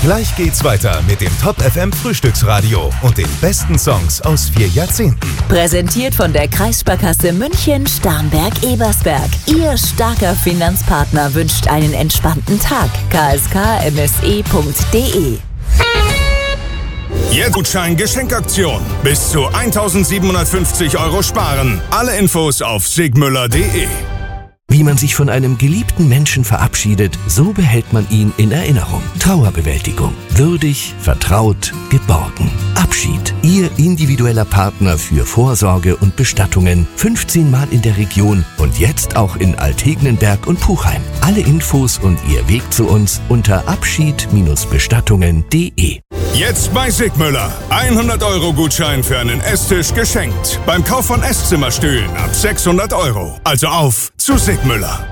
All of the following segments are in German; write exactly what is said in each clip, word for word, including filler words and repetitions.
Gleich geht's weiter mit dem Top F M Frühstücksradio und den besten Songs aus vier Jahrzehnten. Präsentiert von der Kreissparkasse München Starnberg-Ebersberg. Ihr starker Finanzpartner wünscht einen entspannten Tag. k s k m s e punkt d e. Jetzt Gutschein-Geschenkaktion. Bis zu eintausendsiebenhundertfünfzig Euro sparen. Alle Infos auf sigmüller punkt de. Wie man sich von einem geliebten Menschen verabschiedet, so behält man ihn in Erinnerung. Trauerbewältigung. Würdig, vertraut, geborgen. Abschied. Ihr individueller Partner für Vorsorge und Bestattungen. fünfzehn Mal in der Region und jetzt auch in Altegnenberg und Puchheim. Alle Infos und Ihr Weg zu uns unter abschied Bestattungen punkt de. Jetzt bei Sigmüller. hundert Euro Gutschein für einen Esstisch geschenkt. Beim Kauf von Esszimmerstühlen ab sechshundert Euro. Also auf zu Sigmüller.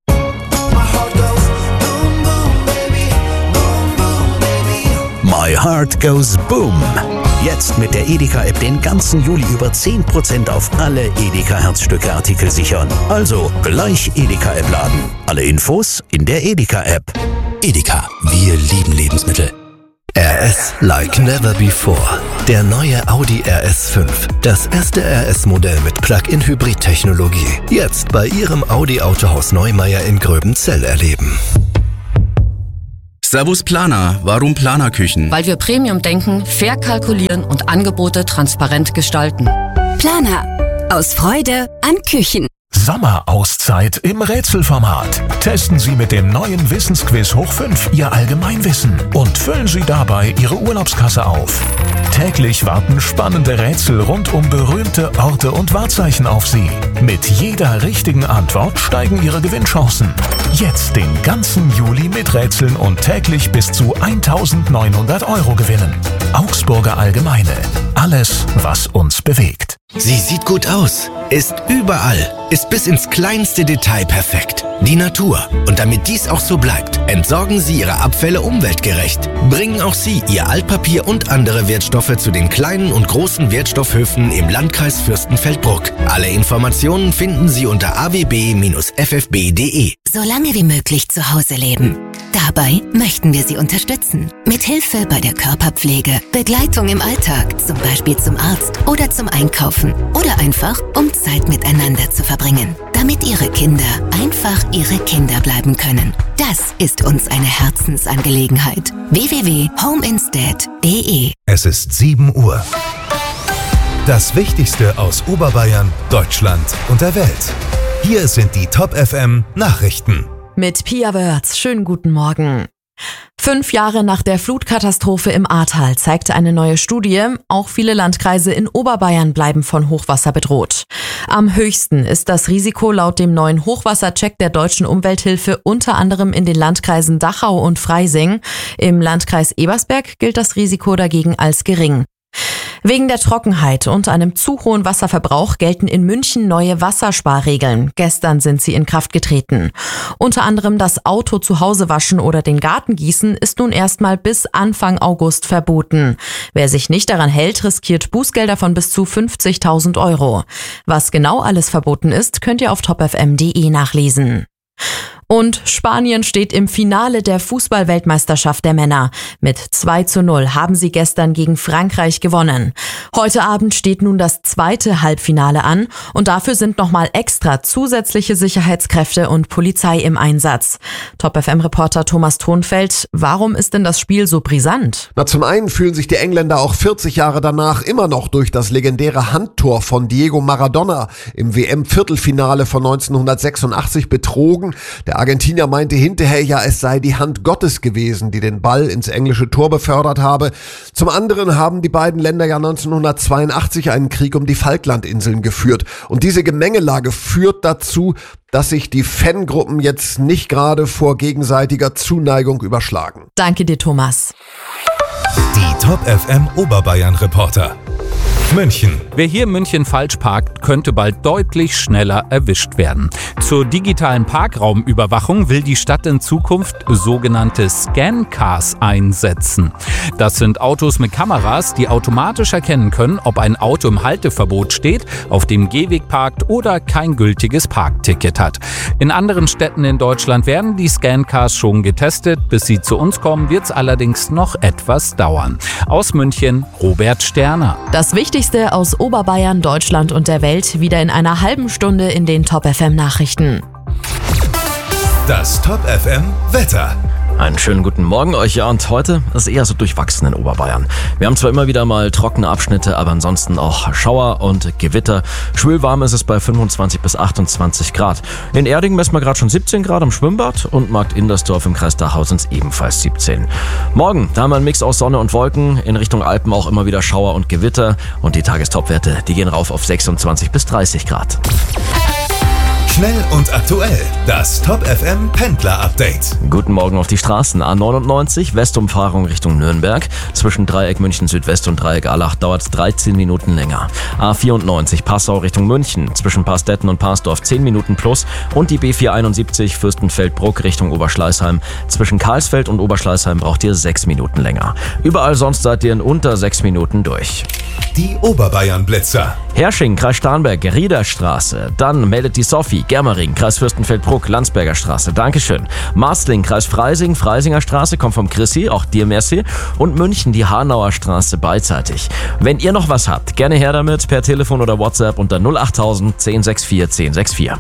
My Heart Goes Boom. Jetzt mit der Edeka-App den ganzen Juli über zehn Prozent auf alle Edeka-Herzstücke-Artikel sichern. Also gleich Edeka-App laden. Alle Infos in der Edeka-App. Edeka, wir lieben Lebensmittel. R S like never before. Der neue Audi R S fünf. Das erste R S-Modell mit Plug-in-Hybrid-Technologie. Jetzt bei Ihrem Audi-Autohaus Neumeier in Gröbenzell erleben. Servus Planer, warum Planerküchen? Weil wir Premium denken, fair kalkulieren und Angebote transparent gestalten. Planer. Aus Freude an Küchen. Sommerauszeit im Rätselformat. Testen Sie mit dem neuen Wissensquiz Hoch fünf Ihr Allgemeinwissen und füllen Sie dabei Ihre Urlaubskasse auf. Täglich warten spannende Rätsel rund um berühmte Orte und Wahrzeichen auf Sie. Mit jeder richtigen Antwort steigen Ihre Gewinnchancen. Jetzt den ganzen Juli mit Rätseln und täglich bis zu eintausendneunhundert Euro gewinnen. Augsburger Allgemeine. Alles, was uns bewegt. Sie sieht gut aus, ist überall, ist bis ins kleinste Detail perfekt. Die Natur. Und damit dies auch so bleibt, entsorgen Sie Ihre Abfälle umweltgerecht. Bringen auch Sie Ihr Altpapier und andere Wertstoffe zu den kleinen und großen Wertstoffhöfen im Landkreis Fürstenfeldbruck. Alle Informationen finden Sie unter a w b Bindestrich f f b punkt d e. So lange wie möglich zu Hause leben. Dabei möchten wir Sie unterstützen. Mit Hilfe bei der Körperpflege, Begleitung im Alltag, zum Beispiel zum Arzt oder zum Einkaufen oder einfach, um Zeit miteinander zu verbringen. Damit Ihre Kinder einfach Ihre Kinder bleiben können. Das ist uns eine Herzensangelegenheit. w w w punkt homeinstead punkt d e. Es ist sieben Uhr. Das Wichtigste aus Oberbayern, Deutschland und der Welt. Hier sind die Top F M Nachrichten. Mit Pia Wörz. Schönen guten Morgen. Fünf Jahre nach der Flutkatastrophe im Ahrtal zeigte eine neue Studie, auch viele Landkreise in Oberbayern bleiben von Hochwasser bedroht. Am höchsten ist das Risiko laut dem neuen Hochwassercheck der Deutschen Umwelthilfe unter anderem in den Landkreisen Dachau und Freising. Im Landkreis Ebersberg gilt das Risiko dagegen als gering. Wegen der Trockenheit und einem zu hohen Wasserverbrauch gelten in München neue Wassersparregeln. Gestern sind sie in Kraft getreten. Unter anderem das Auto zu Hause waschen oder den Garten gießen ist nun erstmal bis Anfang August verboten. Wer sich nicht daran hält, riskiert Bußgelder von bis zu fünfzigtausend Euro. Was genau alles verboten ist, könnt ihr auf top f m punkt d e nachlesen. Und Spanien steht im Finale der Fußball-Weltmeisterschaft der Männer. Mit zwei zu null haben sie gestern gegen Frankreich gewonnen. Heute Abend steht nun das zweite Halbfinale an und dafür sind nochmal extra zusätzliche Sicherheitskräfte und Polizei im Einsatz. Top F M-Reporter Thomas Thonfeld, warum ist denn das Spiel so brisant? Na, zum einen fühlen sich die Engländer auch vierzig Jahre danach immer noch durch das legendäre Handtor von Diego Maradona im W M-Viertelfinale von neunzehnhundertsechsundachtzig betrogen. Der Argentinier meinte hinterher, ja, es sei die Hand Gottes gewesen, die den Ball ins englische Tor befördert habe. Zum anderen haben die beiden Länder ja neunzehnhundertzweiundachtzig einen Krieg um die Falklandinseln geführt. Und diese Gemengelage führt dazu, dass sich die Fangruppen jetzt nicht gerade vor gegenseitiger Zuneigung überschlagen. Danke dir, Thomas. Die Top F M Oberbayern Reporter. München. Wer hier in München falsch parkt, könnte bald deutlich schneller erwischt werden. Zur digitalen Parkraumüberwachung will die Stadt in Zukunft sogenannte Scan-Cars einsetzen. Das sind Autos mit Kameras, die automatisch erkennen können, ob ein Auto im Halteverbot steht, auf dem Gehweg parkt oder kein gültiges Parkticket hat. In anderen Städten in Deutschland werden die Scan-Cars schon getestet. Bis sie zu uns kommen, wird es allerdings noch etwas dauern. Aus München, Robert Sterner. Das Wichtigste aus Oberbayern, Deutschland und der Welt wieder in einer halben Stunde in den Top F M Nachrichten. Das Top F M Wetter. Einen schönen guten Morgen euch, ja, und heute ist eher so durchwachsen in Oberbayern. Wir haben zwar immer wieder mal trockene Abschnitte, aber ansonsten auch Schauer und Gewitter. Schwülwarm ist es bei fünfundzwanzig bis achtundzwanzig Grad. In Erding messen wir gerade schon siebzehn Grad am Schwimmbad und Markt Indersdorf im Kreis Dachau sind es ebenfalls siebzehn. Morgen, da haben wir einen Mix aus Sonne und Wolken, in Richtung Alpen auch immer wieder Schauer und Gewitter und die Tagestopwerte, die gehen rauf auf sechsundzwanzig bis dreißig Grad. Schnell und aktuell. Das Top F M Pendler Update. Guten Morgen auf die Straßen. A neunundneunzig, Westumfahrung Richtung Nürnberg. Zwischen Dreieck München Südwest und Dreieck Allach dauert es dreizehn Minuten länger. A vierundneunzig, Passau Richtung München. Zwischen Pastetten und Parsdorf zehn Minuten plus. Und die B vierhunderteinundsiebzig, Fürstenfeldbruck Richtung Oberschleißheim. Zwischen Karlsfeld und Oberschleißheim braucht ihr sechs Minuten länger. Überall sonst seid ihr in unter sechs Minuten durch. Die Oberbayern-Blitzer. Hersching, Kreis Starnberg, Riederstraße. Dann meldet die Sophie, Germering, Kreis Fürstenfeldbruck, Landsberger Straße. Dankeschön. Marsling, Kreis Freising, Freisinger Straße, kommt vom Chrissy, auch dir merci. Und München, die Hanauer Straße beidseitig. Wenn ihr noch was habt, gerne her damit per Telefon oder WhatsApp unter null achttausend zehn sechs vier zehn sechs vier.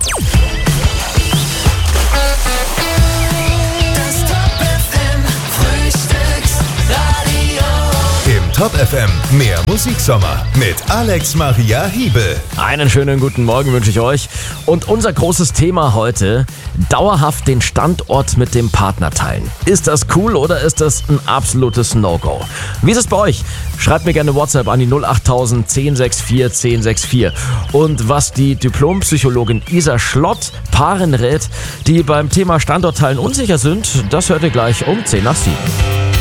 Top F M, mehr Musiksommer mit Alex Maria Hiebel. Einen schönen guten Morgen wünsche ich euch. Und unser großes Thema heute, dauerhaft den Standort mit dem Partner teilen. Ist das cool oder ist das ein absolutes No-Go? Wie ist es bei euch? Schreibt mir gerne WhatsApp an die null achttausend zehn sechs vier zehn sechs vier. Und was die Diplompsychologin Isa Schlott Paaren rät, die beim Thema Standort teilen unsicher sind, das hört ihr gleich um zehn nach sieben.